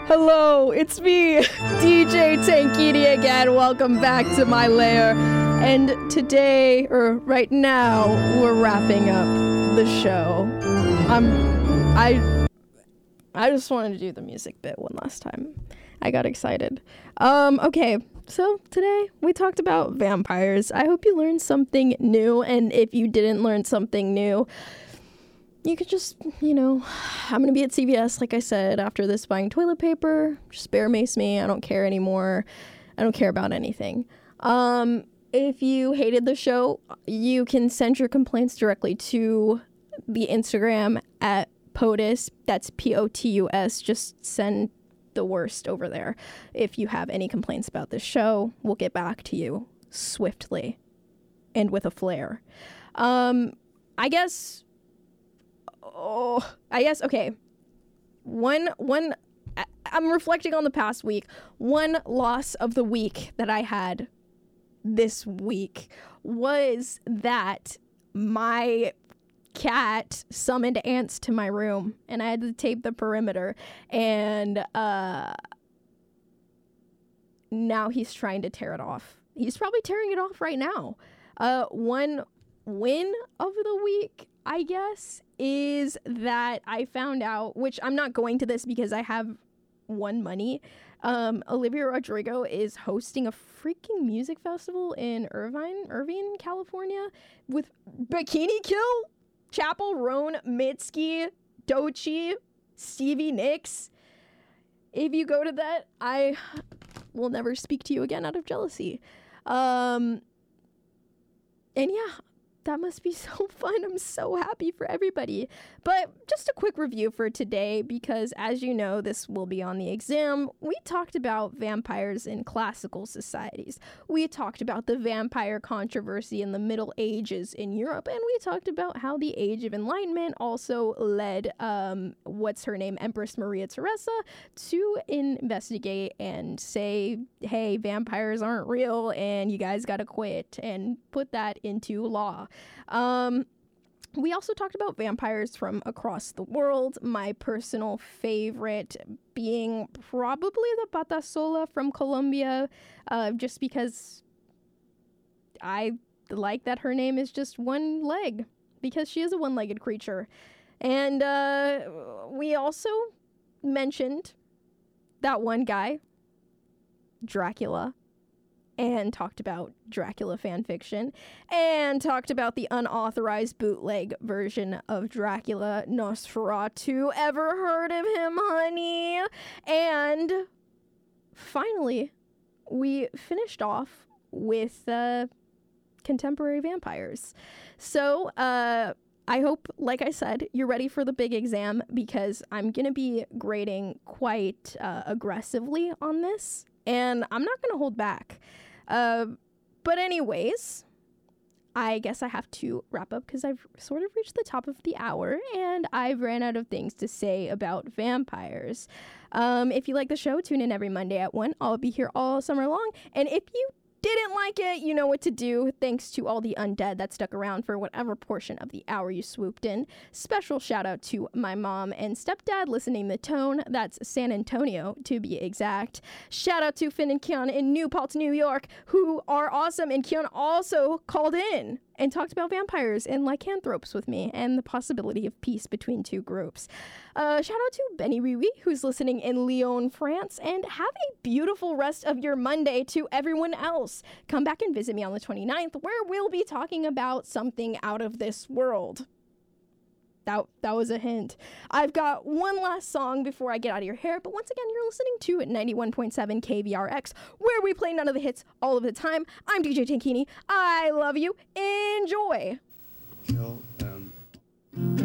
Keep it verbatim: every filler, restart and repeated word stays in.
Hello, it's me, D J Tankini again. Welcome back to my lair. And today, or right now, we're wrapping up the show. I'm, I, I just wanted to do the music bit one last time. I got excited. Um, okay, so today we talked about vampires. I hope you learned something new, and if you didn't learn something new, you could just, you know, I'm going to be at C V S, like I said, after this buying toilet paper. Just bear mace me. I don't care anymore. I don't care about anything. Um, if you hated the show, you can send your complaints directly to the Instagram at POTUS. That's P O T U S. Just send the worst over there. If you have any complaints about this show, we'll get back to you swiftly and with a flair. Um, I guess... Oh, I guess, okay. One, one, I, I'm reflecting on the past week. One loss of the week that I had this week was that my cat summoned ants to my room and I had to tape the perimeter, and uh, now he's trying to tear it off. He's probably tearing it off right now. Uh, one win of the week, I guess, is that I found out, which I'm not going to this because I have won money. Um, Olivia Rodrigo is hosting a freaking music festival in Irvine, Irvine, California, with Bikini Kill, Chappell Roan, Mitski, Doechii, Stevie Nicks. If you go to that, I will never speak to you again out of jealousy. Um, and yeah, that must be so fun. I'm so happy for everybody. But just a quick review for today, because as you know, this will be on the exam. We talked about vampires in classical societies. We talked about the vampire controversy in the Middle Ages in Europe. And we talked about how the Age of Enlightenment also led, um, what's her name, Empress Maria Theresa, to investigate and say, hey, vampires aren't real and you guys gotta quit, and put that into law. Um, we also talked about vampires from across the world, my personal favorite being probably the Pata Sola from Colombia, uh, just because I like that her name is just one leg, because she is a one-legged creature. And uh, we also mentioned that one guy, Dracula, and talked about Dracula fan fiction, and talked about the unauthorized bootleg version of Dracula, Nosferatu. Ever heard of him, honey? And finally, we finished off with uh, contemporary vampires. So, uh, I hope, like I said, you're ready for the big exam, because I'm going to be grading quite uh, aggressively on this, and I'm not going to hold back. Uh, but anyways, I guess I have to wrap up because I've sort of reached the top of the hour and I've ran out of things to say about vampires. Um, if you like the show, tune in every Monday at one. I'll be here all summer long. And if you didn't like it, you know what to do. Thanks to all the undead that stuck around for whatever portion of the hour you swooped in. Special shout out to my mom and stepdad listening the tone. That's San Antonio, to be exact. Shout out to Finn and Keon in New Paltz, New York, who are awesome. And Keon also called in and talked about vampires and lycanthropes with me and the possibility of peace between two groups. Uh, shout out to Benny Riwi, who's listening in Lyon, France, and have a beautiful rest of your Monday to everyone else. Come back and visit me on the twenty-ninth, where we'll be talking about something out of this world. That, that was a hint. I've got one last song before I get out of your hair, but once again, you're listening to ninety-one point seven K V R X, where we play none of the hits all of the time. I'm D J Tankini. I love you. Enjoy. Kill them.